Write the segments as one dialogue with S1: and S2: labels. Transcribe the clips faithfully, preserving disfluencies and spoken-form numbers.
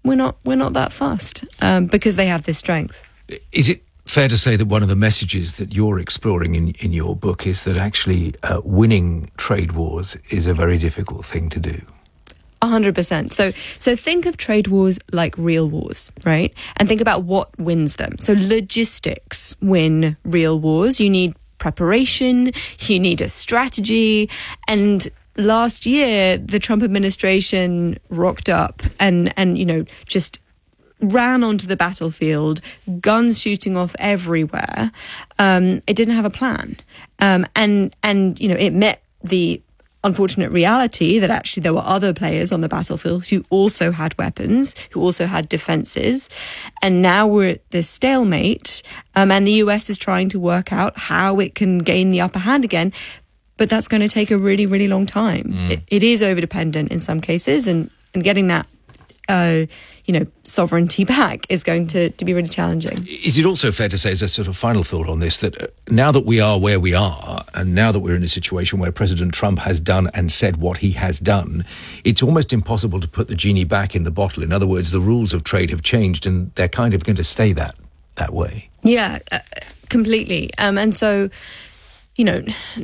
S1: we're not we're not that fussed um, because they have this strength.
S2: Is it fair to say that one of the messages that you're exploring in, in your book is that actually uh, winning trade wars is a very difficult thing to do?
S1: A hundred percent. So, so think of trade wars like real wars, right? And think about what wins them. So logistics win real wars. You need preparation, you need a strategy. And last year, the Trump administration rocked up and, and, you know, just ran onto the battlefield, guns shooting off everywhere. Um, it didn't have a plan. Um, and, and, you know, it met the unfortunate reality that actually there were other players on the battlefield who also had weapons, who also had defenses. And now we're at this stalemate, um, and the U S is trying to work out how it can gain the upper hand again. But that's going to take a really, really long time. Mm. It, it is over-dependent in some cases, and, and getting that Uh, you know, sovereignty back is going to, to be really challenging.
S2: Is it also fair to say, as a sort of final thought on this, that now that we are where we are, and now that we're in a situation where President Trump has done and said what he has done, it's almost impossible to put the genie back in the bottle? In other words, the rules of trade have changed, and they're kind of going to stay that that way.
S1: Yeah, uh, completely. Um, and so, you know,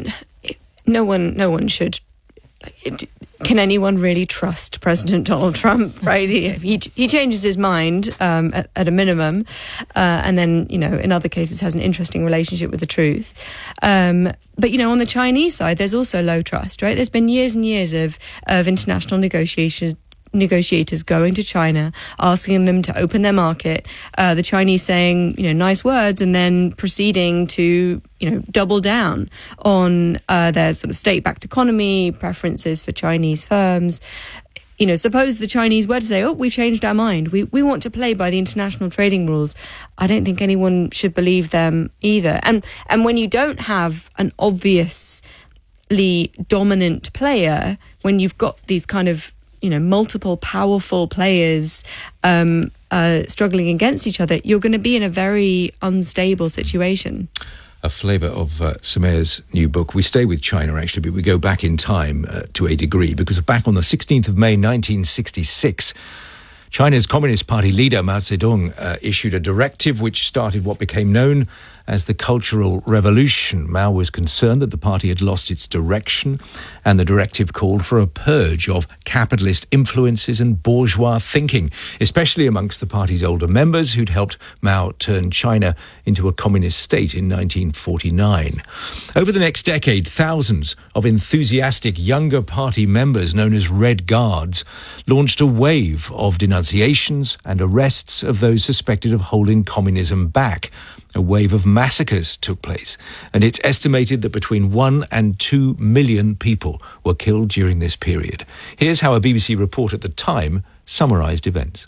S1: no one, no one should. It, Can anyone really trust President Donald Trump, right? He he, he changes his mind um, at, at a minimum, uh, and then, you know, in other cases has an interesting relationship with the truth. Um, but, you know, on the Chinese side, there's also low trust, right? There's been years and years of, of international negotiations, negotiators going to China, asking them to open their market, uh, the Chinese saying, you know, nice words, and then proceeding to, you know, double down on uh, their sort of state-backed economy, preferences for Chinese firms. You know, suppose the Chinese were to say, oh, we've changed our mind, we we want to play by the international trading rules. I don't think anyone should believe them either. And and when you don't have an obviously dominant player, when you've got these kind of, you know, multiple powerful players um, uh, struggling against each other, you're going to be in a very unstable situation.
S2: A flavour of uh, Soumaira's new book. We stay with China, actually, but we go back in time uh, to a degree, because back on the sixteenth of May nineteen sixty-six, China's Communist Party leader Mao Zedong uh, issued a directive which started what became known as the Cultural Revolution. Mao was concerned that the party had lost its direction, and the directive called for a purge of capitalist influences and bourgeois thinking, especially amongst the party's older members who'd helped Mao turn China into a communist state in nineteen forty-nine. Over the next decade, thousands of enthusiastic younger party members, known as Red Guards, launched a wave of denunciations and arrests of those suspected of holding communism back. A wave of massacres took place, and it's estimated that between one and two million people were killed during this period. Here's how a B B C report at the time summarised events.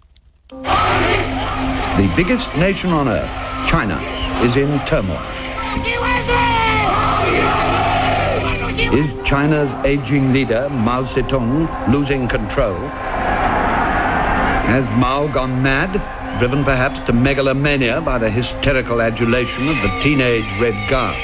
S3: The biggest nation on earth, China, is in turmoil. Is China's aging leader, Mao Zedong, losing control? Has Mao gone mad? Driven perhaps to megalomania by the hysterical adulation of the teenage Red Guard.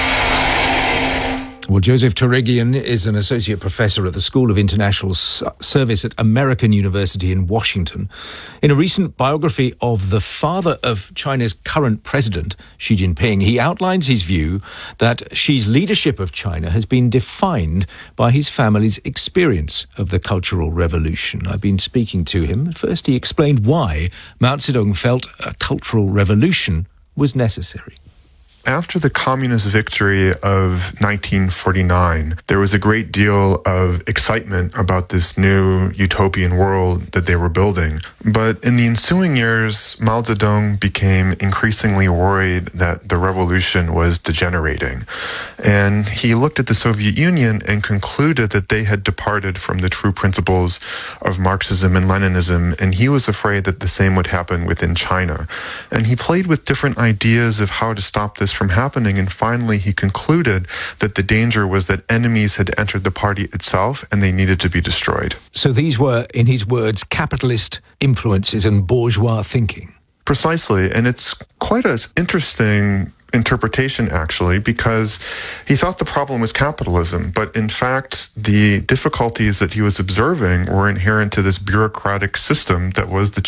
S2: Well, Joseph Tooragian is an associate professor at the School of International Service at American University in Washington. In a recent biography of the father of China's current president, Xi Jinping, he outlines his view that Xi's leadership of China has been defined by his family's experience of the Cultural Revolution. I've been speaking to him. At first, he explained why Mao Zedong felt a cultural revolution was necessary.
S4: After the communist victory of nineteen forty-nine, there was a great deal of excitement about this new utopian world that they were building. But in the ensuing years, Mao Zedong became increasingly worried that the revolution was degenerating. And he looked at the Soviet Union and concluded that they had departed from the true principles of Marxism and Leninism, and he was afraid that the same would happen within China. And he played with different ideas of how to stop this from happening, and finally he concluded that the danger was that enemies had entered the party itself and they needed to be destroyed.
S2: So these were, in his words, capitalist influences and bourgeois thinking.
S4: Precisely, and it's quite an interesting interpretation, actually, because he thought the problem was capitalism, but in fact, the difficulties that he was observing were inherent to this bureaucratic system that was the